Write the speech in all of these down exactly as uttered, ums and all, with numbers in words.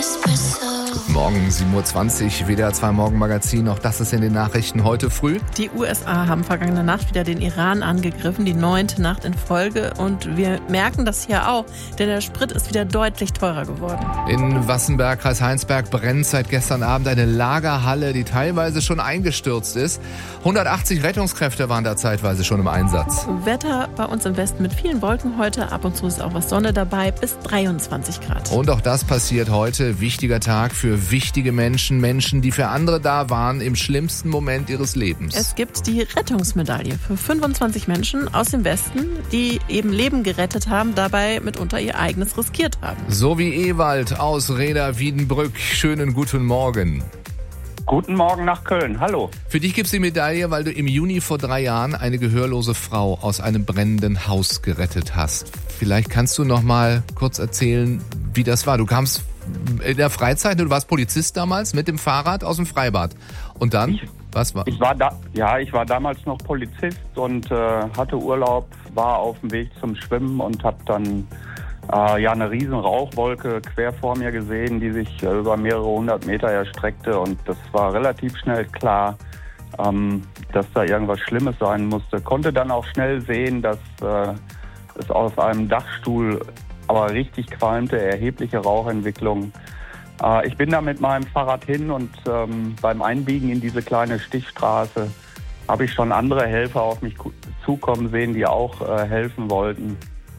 Guten Morgen, sieben Uhr zwanzig, W D R zwei Morgenmagazin. Auch das ist in den Nachrichten heute früh. Die U S A haben vergangene Nacht wieder den Iran angegriffen, die neunte Nacht in Folge. Und wir merken das hier auch, denn der Sprit ist wieder deutlich teurer geworden. In Wassenberg, Kreis Heinsberg, brennt seit gestern Abend eine Lagerhalle, die teilweise schon eingestürzt ist. hundertachtzig Rettungskräfte waren da zeitweise schon im Einsatz. Wetter bei uns im Westen mit vielen Wolken heute. Ab und zu ist auch was Sonne dabei, bis dreiundzwanzig Grad. Und auch das passiert heute. Wichtiger Tag für wichtige Menschen. Menschen, die für andere da waren im schlimmsten Moment ihres Lebens. Es gibt die Rettungsmedaille für fünfundzwanzig Menschen aus dem Westen, die eben Leben gerettet haben, dabei mitunter ihr eigenes riskiert haben. So wie Ewald aus Rheda-Wiedenbrück. Schönen guten Morgen. Guten Morgen nach Köln. Hallo. Für dich gibt's die Medaille, weil du im Juni vor drei Jahren eine gehörlose Frau aus einem brennenden Haus gerettet hast. Vielleicht kannst du noch mal kurz erzählen, wie das war. Du kamst in der Freizeit, du warst Polizist damals, mit dem Fahrrad aus dem Freibad. Und dann, ich, was war? Ich war da, ja, ich war damals noch Polizist und äh, hatte Urlaub, war auf dem Weg zum Schwimmen und habe dann äh, ja eine riesen Rauchwolke quer vor mir gesehen, die sich äh, über mehrere hundert Meter erstreckte. Und das war relativ schnell klar, ähm, dass da irgendwas Schlimmes sein musste. Konnte dann auch schnell sehen, dass äh, es aus einem Dachstuhl aber richtig qualmte, erhebliche Rauchentwicklung. Äh, ich bin da mit meinem Fahrrad hin und ähm, beim Einbiegen in diese kleine Stichstraße habe ich schon andere Helfer auf mich zukommen sehen, die auch äh, helfen wollten.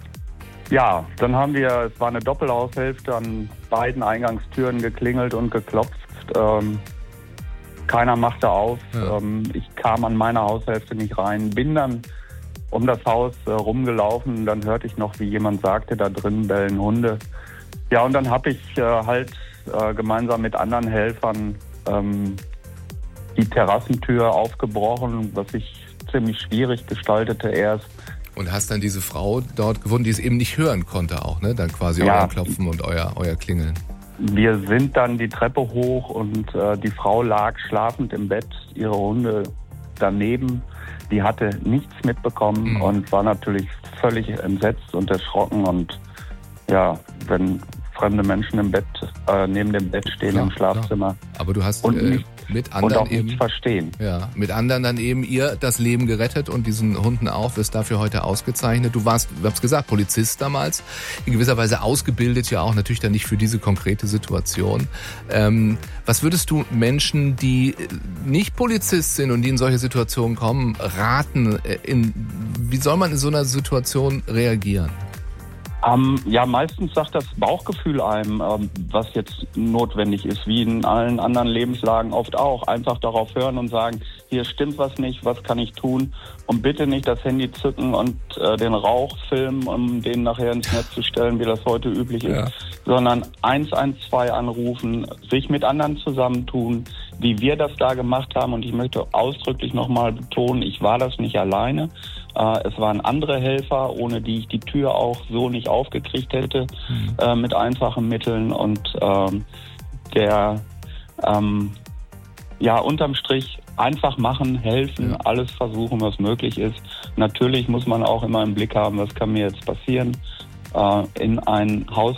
Ja, dann haben wir, es war eine Doppelhaushälfte, an beiden Eingangstüren geklingelt und geklopft. Ähm, keiner machte auf. Ja. Ähm, ich kam an meine Haushälfte nicht rein, bin dann um das Haus äh, rumgelaufen. Dann hörte ich noch, wie jemand sagte, da drin bellen Hunde. Ja, und dann habe ich äh, halt äh, gemeinsam mit anderen Helfern ähm, die Terrassentür aufgebrochen, was sich ziemlich schwierig gestaltete erst. Und hast dann diese Frau dort gefunden, die es eben nicht hören konnte auch, ne? Dann quasi Ja. euer Klopfen und euer, euer Klingeln. Wir sind dann die Treppe hoch und äh, die Frau lag schlafend im Bett, ihre Hunde daneben. Die hatte nichts mitbekommen Mhm. und war natürlich völlig entsetzt und erschrocken. Und ja, wenn fremde Menschen im Bett, äh, neben dem Bett stehen, Klar, im Schlafzimmer Aber du hast und, äh, nicht, mit und anderen auch nichts eben, verstehen. ja, mit anderen dann eben ihr das Leben gerettet und diesen Hunden auch, wirst dafür heute ausgezeichnet. Du warst, ich hab's gesagt, Polizist damals, in gewisser Weise ausgebildet, ja auch natürlich dann nicht für diese konkrete Situation. Ähm, was würdest du Menschen, die nicht Polizist sind und die in solche Situationen kommen, raten? In, wie soll man in so einer Situation reagieren? Ähm, ja, meistens sagt das Bauchgefühl einem, ähm, was jetzt notwendig ist, wie in allen anderen Lebenslagen oft auch. Einfach darauf hören und sagen, hier stimmt was nicht, was kann ich tun? Und bitte nicht das Handy zücken und äh, den Rauch filmen, um den nachher ins Netz zu stellen, wie das heute üblich ist, Ja. sondern eins eins zwei anrufen, sich mit anderen zusammentun, wie wir das da gemacht haben. Und ich möchte ausdrücklich nochmal betonen, ich war das nicht alleine. Äh, es waren andere Helfer, ohne die ich die Tür auch so nicht aufgekriegt hätte, Mhm. äh, mit einfachen Mitteln. Und ähm, der, ähm, ja, unterm Strich einfach machen, helfen, Ja. alles versuchen, was möglich ist. Natürlich muss man auch immer im Blick haben, was kann mir jetzt passieren. Äh, in ein Haus